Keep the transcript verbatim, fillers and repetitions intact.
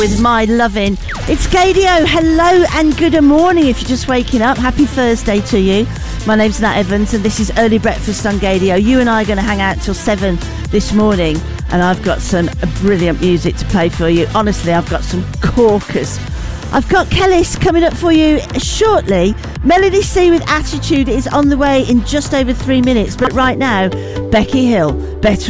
with My Lovin'. It's Gadio. Hello and good morning if you're just waking up. Happy Thursday to you. My name's Nat Evans and this is Early Breakfast on Gadio. You and I are going to hang out till seven this morning and I've got some brilliant music to play for you. Honestly, I've got some corkers. I've got Kellis coming up for you shortly. Melody C with Attitude is on the way in just over three minutes. But right now, Becky Hill, Better